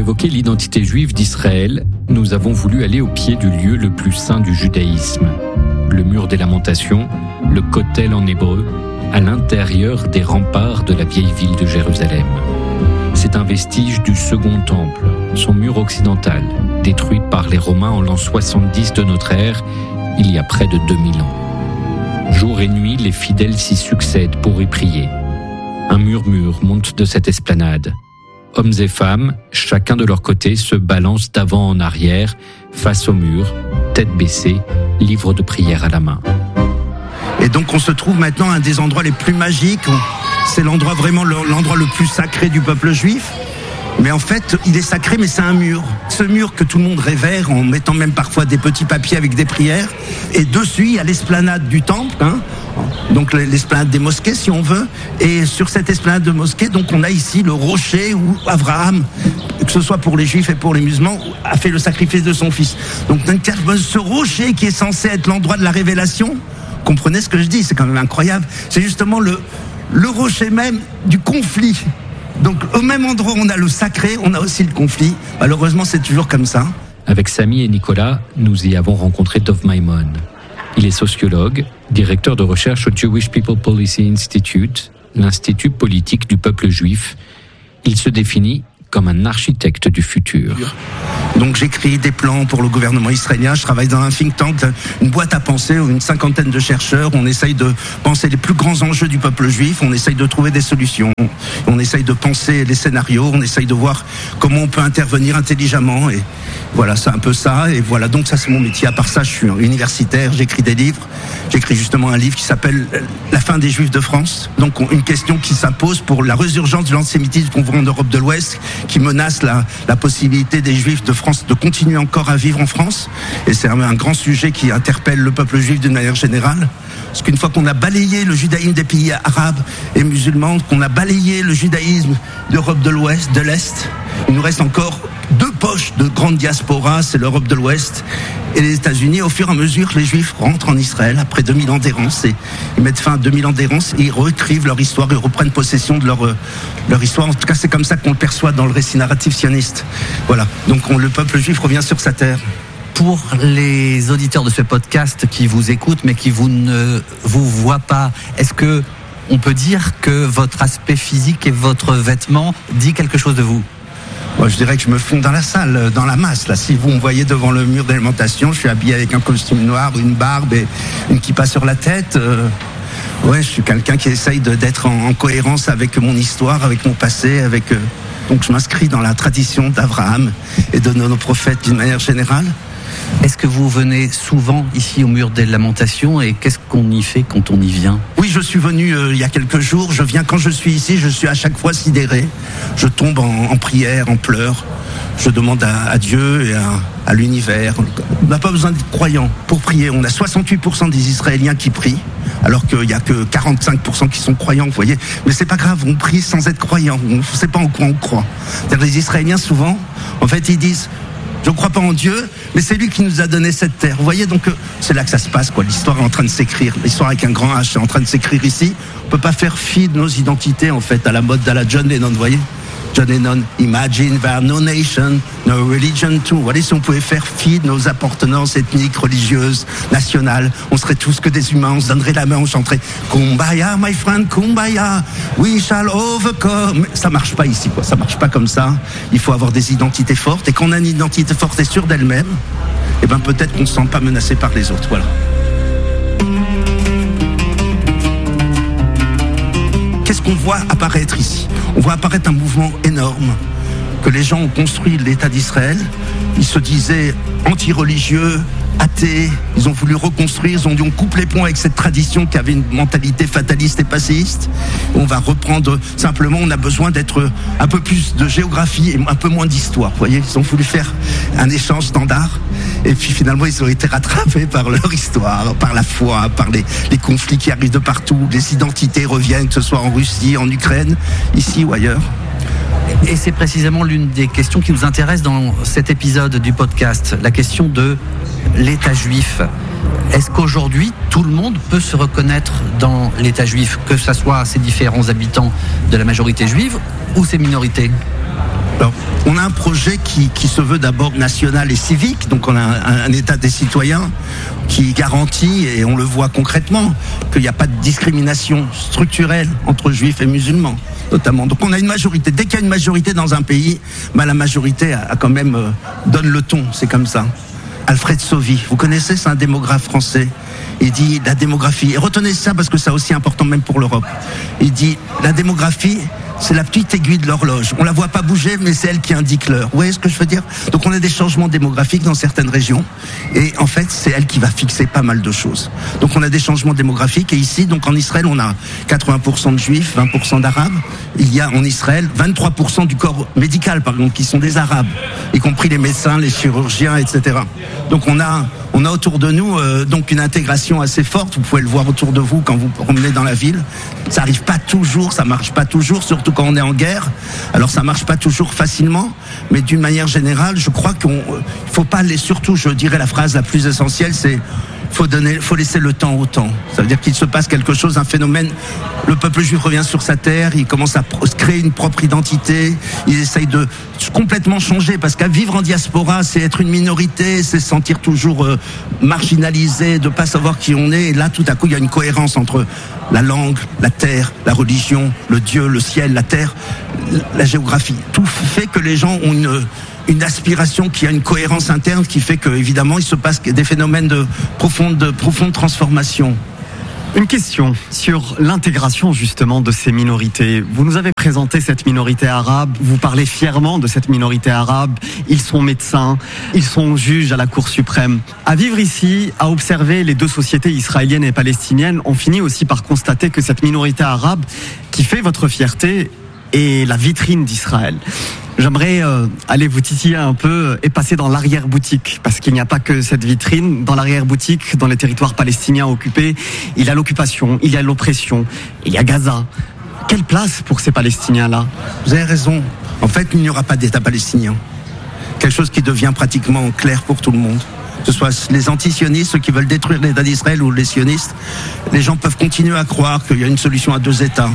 évoquer l'identité juive d'Israël, nous avons voulu aller au pied du lieu le plus saint du judaïsme. Le mur des lamentations, le Kotel en hébreu, à l'intérieur des remparts de la vieille ville de Jérusalem. C'est un vestige du Second Temple, son mur occidental, détruit par les Romains en l'an 70 de notre ère, il y a près de 2000 ans. Jour et nuit, les fidèles s'y succèdent pour y prier. Un murmure monte de cette esplanade. Hommes et femmes, chacun de leur côté, se balancent d'avant en arrière, face au mur, tête baissée, livre de prière à la main. Et donc on se trouve maintenant à un des endroits les plus magiques. C'est l'endroit vraiment l'endroit le plus sacré du peuple juif. Mais en fait, il est sacré, mais c'est un mur. Ce mur que tout le monde révère en mettant même parfois des petits papiers avec des prières. Et dessus, il y a l'esplanade du temple, donc l'esplanade des mosquées, si on veut. Et sur cette esplanade de mosquée, donc on a ici le rocher où Abraham, que ce soit pour les juifs et pour les musulmans, a fait le sacrifice de son fils. Donc ce rocher qui est censé être l'endroit de la révélation, comprenez ce que je dis, c'est quand même incroyable. C'est justement le rocher même du conflit. Donc au même endroit où on a le sacré, on a aussi le conflit. Malheureusement, c'est toujours comme ça. Avec Samy et Nicolas, nous y avons rencontré Dov Maimon. Il est sociologue, directeur de recherche au Jewish People Policy Institute, l'institut politique du peuple juif. Il se définit comme un architecte du futur. Donc j'écris des plans pour le gouvernement israélien, je travaille dans un think tank, une boîte à penser, une cinquantaine de chercheurs, on essaye de penser les plus grands enjeux du peuple juif, on essaye de trouver des solutions, on essaye de penser les scénarios, on essaye de voir comment on peut intervenir intelligemment, et voilà, c'est un peu ça, et voilà, donc ça c'est mon métier. À part ça, je suis universitaire, j'écris des livres, j'écris justement un livre qui s'appelle La fin des Juifs de France, donc une question qui s'impose pour la résurgence de l'antisémitisme qu'on voit en Europe de l'Ouest, qui menace la possibilité des Juifs de France de continuer encore à vivre en France. Et c'est un grand sujet qui interpelle le peuple juif d'une manière générale. Parce qu'une fois qu'on a balayé le judaïsme des pays arabes et musulmans, qu'on a balayé le judaïsme d'Europe de l'Ouest, de l'Est, il nous reste encore deux poches de grande diaspora, c'est l'Europe de l'Ouest et les États-Unis. Au fur et à mesure, les Juifs rentrent en Israël après 2000 ans d'errance, et ils mettent fin à 2000 ans d'errance et ils réécrivent leur histoire, ils reprennent possession de leur histoire. En tout cas, c'est comme ça qu'on le perçoit dans le récit narratif sioniste. Voilà, donc le peuple juif revient sur sa terre. Pour les auditeurs de ce podcast qui vous écoutent mais qui ne vous voient pas, est-ce que on peut dire que votre aspect physique et votre vêtement dit quelque chose de vous ? Moi, je dirais que je me fonds dans la salle, dans la masse. Là, si vous me voyez devant le mur d'alimentation, je suis habillé avec un costume noir, une barbe et une kippa sur la tête. Ouais, je suis quelqu'un qui essaye d'être en cohérence avec mon histoire, avec mon passé, donc je m'inscris dans la tradition d'Abraham et de nos prophètes d'une manière générale. Est-ce que vous venez souvent ici au mur des lamentations et qu'est-ce qu'on y fait quand on y vient ? Oui, je suis venu il y a quelques jours. Je viens quand je suis ici, je suis à chaque fois sidéré. Je tombe en prière, en pleurs. Je demande à Dieu et à l'univers. On n'a pas besoin d'être croyant pour prier. On a 68% des Israéliens qui prient, alors qu'il n'y a que 45% qui sont croyants, vous voyez. Mais c'est pas grave, on prie sans être croyant. On ne sait pas en quoi on croit. C'est-à-dire, les Israéliens, souvent, en fait, ils disent... Je ne crois pas en Dieu, mais c'est lui qui nous a donné cette terre. Vous voyez, donc c'est là que ça se passe, quoi. L'histoire est en train de s'écrire. L'histoire avec un grand H est en train de s'écrire ici. On ne peut pas faire fi de nos identités, en fait, à la mode de la John Lennon, vous voyez. John Lennon, imagine there are no nation, no religion too. Vous voyez, si on pouvait faire fi de nos appartenances ethniques, religieuses, nationales, on serait tous que des humains, on se donnerait la main, on chanterait Kumbaya, my friend, Kumbaya, we shall overcome. Ça marche pas ici, quoi. Ça marche pas comme ça. Il faut avoir des identités fortes, et quand on a une identité forte et sûre d'elle-même, eh ben peut-être qu'on se sent pas menacé par les autres. Voilà. Qu'est-ce qu'on voit apparaître ici ? On voit apparaître un mouvement énorme que les gens ont construit l'État d'Israël. Ils se disaient anti-religieux, athées. Ils ont voulu reconstruire. Ils ont dit on coupe les ponts avec cette tradition qui avait une mentalité fataliste et passéiste. On va reprendre. Simplement, on a besoin d'être un peu plus de géographie et un peu moins d'histoire. Vous voyez, ils ont voulu faire un échange standard. Et puis finalement, ils ont été rattrapés par leur histoire, par la foi, par les conflits qui arrivent de partout. Les identités reviennent, que ce soit en Russie, en Ukraine, ici ou ailleurs. Et c'est précisément l'une des questions qui nous intéresse dans cet épisode du podcast, la question de l'État juif. Est-ce qu'aujourd'hui, tout le monde peut se reconnaître dans l'État juif, que ce soit ses différents habitants de la majorité juive ou ses minorités ? Alors, On a un projet qui se veut d'abord national et civique, donc on a un État des citoyens qui garantit, et on le voit concrètement, qu'il n'y a pas de discrimination structurelle entre juifs et musulmans, notamment. Donc on a une majorité. Dès qu'il y a une majorité dans un pays, la majorité a quand même donne le ton, c'est comme ça. Alfred Sauvy, vous connaissez, c'est un démographe français. Il dit la démographie, et retenez ça parce que c'est aussi important même pour l'Europe. Il dit la démographie, c'est la petite aiguille de l'horloge. On la voit pas bouger, mais c'est elle qui indique l'heure. Vous voyez ce que je veux dire? Donc on a des changements démographiques dans certaines régions, et en fait c'est elle qui va fixer pas mal de choses. Donc on a des changements démographiques, et ici, donc en Israël, on a 80% de juifs, 20% d'arabes. Il y a en Israël 23% du corps médical, par exemple, qui sont des arabes, y compris les médecins, les chirurgiens, etc. Donc on a autour de nous donc une intégration assez forte. Vous pouvez le voir autour de vous quand vous promenez dans la ville. Ça arrive pas toujours, ça marche pas toujours, surtout quand on est en guerre. Alors ça marche pas toujours facilement, mais d'une manière générale, je crois qu'il faut pas aller. Surtout, je dirais la phrase la plus essentielle, c'est faut laisser le temps au temps. Ça veut dire qu'il se passe quelque chose, un phénomène. Le peuple juif revient sur sa terre, il commence à créer une propre identité, il essaye de complètement changer, parce qu'à vivre en diaspora, c'est être une minorité, c'est se sentir toujours marginalisé, de pas savoir qui on est. Et là, tout à coup, il y a une cohérence entre la langue, la terre, la religion, le Dieu, le ciel, la terre, la géographie. Tout fait que les gens ont une aspiration qui a une cohérence interne qui fait que, évidemment, il se passe des phénomènes de profonde transformation. Une question sur l'intégration justement de ces minorités. Vous nous avez présenté cette minorité arabe, vous parlez fièrement de cette minorité arabe, ils sont médecins, ils sont juges à la Cour suprême. À vivre ici, à observer les deux sociétés israéliennes et palestiniennes, on finit aussi par constater que cette minorité arabe qui fait votre fierté est la vitrine d'Israël. J'aimerais aller vous titiller un peu et passer dans l'arrière-boutique, parce qu'il n'y a pas que cette vitrine. Dans l'arrière-boutique, dans les territoires palestiniens occupés, il y a l'occupation, il y a l'oppression, il y a Gaza. Quelle place pour ces Palestiniens-là? Vous avez raison. En fait, il n'y aura pas d'État palestinien. Quelque chose qui devient pratiquement clair pour tout le monde. Que ce soit les anti-sionistes, ceux qui veulent détruire l'État d'Israël, ou les sionistes, les gens peuvent continuer à croire qu'il y a une solution à deux États.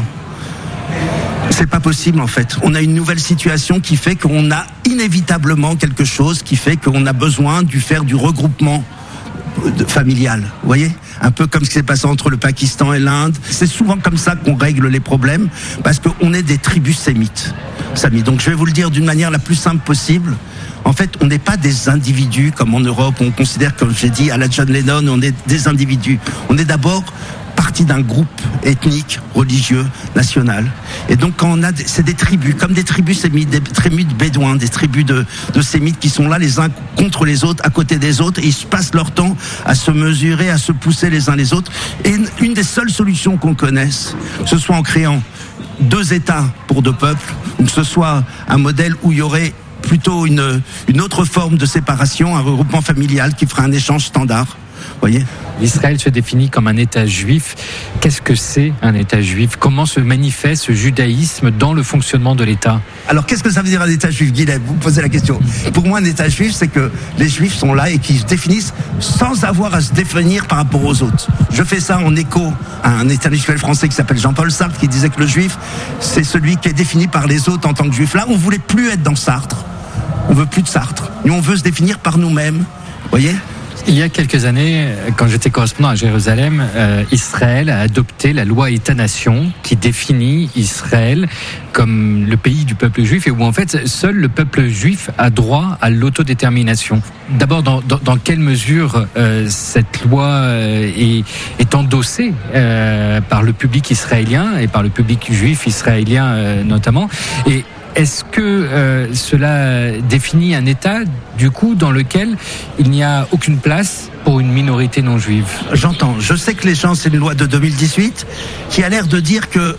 C'est pas possible en fait. On a une nouvelle situation qui fait qu'on a inévitablement quelque chose qui fait qu'on a besoin de faire du regroupement familial. Vous voyez ? Un peu comme ce qui s'est passé entre le Pakistan et l'Inde. C'est souvent comme ça qu'on règle les problèmes, parce qu'on est des tribus sémites. Donc je vais vous le dire d'une manière la plus simple possible. En fait, on n'est pas des individus comme en Europe. On considère, comme j'ai dit à la John Lennon, on est des individus. On est d'abord partie d'un groupe ethnique, religieux, national. Et donc quand on a, c'est des tribus, comme des tribus sémites, des tribus de bédouins, des tribus de sémites qui sont là les uns contre les autres, à côté des autres, et ils passent leur temps à se mesurer, à se pousser les uns les autres. Et une des seules solutions qu'on connaisse, que ce soit en créant deux États pour deux peuples, ou que ce soit un modèle où il y aurait plutôt une autre forme de séparation, un regroupement familial qui ferait un échange standard. Voyez, Israël se définit comme un État juif. Qu'est-ce que c'est un État juif? Comment se manifeste ce judaïsme dans le fonctionnement de l'État? Alors, qu'est-ce que ça veut dire un État juif, Guilhem? Vous me posez la question. Pour moi, un État juif, c'est que les Juifs sont là et qu'ils se définissent sans avoir à se définir par rapport aux autres. Je fais ça en écho à un intellectuel français qui s'appelle Jean-Paul Sartre, qui disait que le Juif, c'est celui qui est défini par les autres en tant que Juif. Là, on voulait plus être dans Sartre. On veut plus de Sartre. Nous, on veut se définir par nous-mêmes. Vous voyez? Il y a quelques années, quand j'étais correspondant à Jérusalem, Israël a adopté la loi État-nation qui définit Israël comme le pays du peuple juif et où en fait seul le peuple juif a droit à l'autodétermination. D'abord, dans quelle mesure cette loi est endossée par le public israélien et par le public juif israélien notamment, et est-ce que cela définit un État, du coup, dans lequel il n'y a aucune place pour une minorité non juive? J'entends. Je sais que les gens, c'est une loi de 2018 qui a l'air de dire que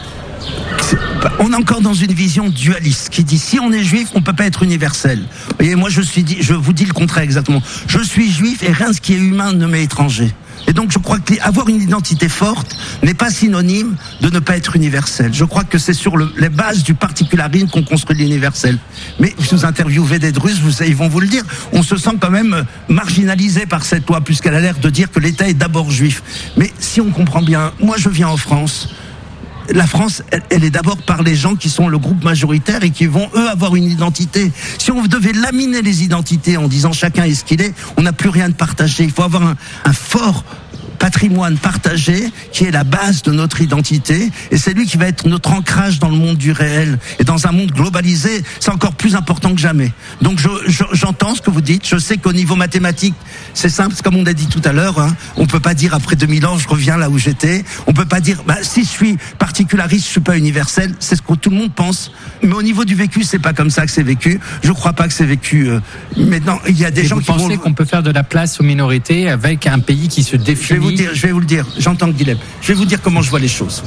on est encore dans une vision dualiste qui dit si on est juif, on peut pas être universel. Vous voyez, moi je vous dis le contraire exactement. Je suis juif et rien de ce qui est humain ne m'est étranger. Et donc je crois qu'avoir une identité forte n'est pas synonyme de ne pas être universel. Je crois que c'est sur les bases du particularisme qu'on construit l'universel. Mais vous interviewez des Druzes, ils vont vous le dire, on se sent quand même marginalisé par cette loi, puisqu'elle a l'air de dire que l'État est d'abord juif. Mais si on comprend bien, moi je viens en France, la France, elle est d'abord par les gens qui sont le groupe majoritaire et qui vont, eux, avoir une identité. Si on devait laminer les identités en disant chacun est ce qu'il est, on n'a plus rien de partagé. Il faut avoir un fort patrimoine partagé qui est la base de notre identité, et c'est lui qui va être notre ancrage dans le monde du réel. Et dans un monde globalisé, c'est encore plus important que jamais. Donc j'entends ce que vous dites. Je sais qu'au niveau mathématique, c'est simple, comme on a dit tout à l'heure, hein, on peut pas dire après 2000 ans je reviens là où j'étais. On peut pas dire si je suis particulariste, je suis pas universel. C'est ce que tout le monde pense. Mais au niveau du vécu, c'est pas comme ça que c'est vécu. Je crois pas que c'est vécu. Maintenant, il y a des gens qui pensez qu'on peut faire de la place aux minorités avec un pays qui se définit. Je vais vous le dire, j'entends Guilhem. Je vais vous dire comment je vois les choses.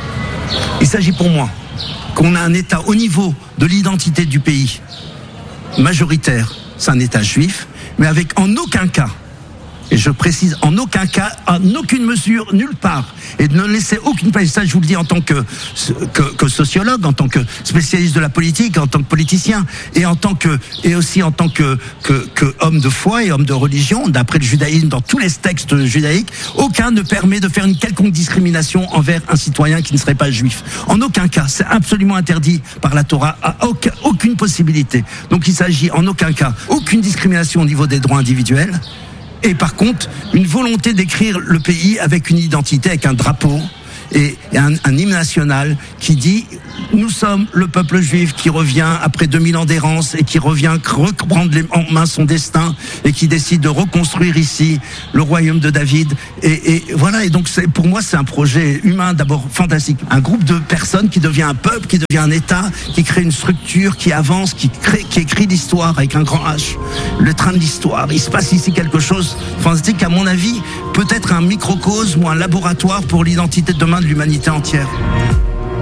Il s'agit pour moi qu'on a un État au niveau de l'identité du pays majoritaire, c'est un État juif, mais avec en aucun cas, et je précise, en aucun cas, en aucune mesure, nulle part, et de ne laisser aucune place. Ça, je vous le dis en tant que sociologue, en tant que spécialiste de la politique, en tant que politicien, et aussi en tant que homme de foi et homme de religion, d'après le judaïsme, dans tous les textes judaïques, aucun ne permet de faire une quelconque discrimination envers un citoyen qui ne serait pas juif. En aucun cas, c'est absolument interdit par la Torah, aucune possibilité. Donc il s'agit en aucun cas, aucune discrimination au niveau des droits individuels. Et par contre, une volonté d'écrire le pays avec une identité, avec un drapeau et un hymne national qui dit « Nous sommes le peuple juif qui revient après 2000 ans d'errance et qui revient reprendre en main son destin et qui décide de reconstruire ici le royaume de David. » Et voilà, et donc pour moi c'est un projet humain d'abord fantastique. Un groupe de personnes qui devient un peuple, qui devient un État, qui crée une structure, qui avance, qui écrit l'histoire avec un grand H. Le train de l'histoire. Il se passe ici quelque chose fantastique, à mon avis, peut-être un microcosme ou un laboratoire pour l'identité de demain de l'humanité entière.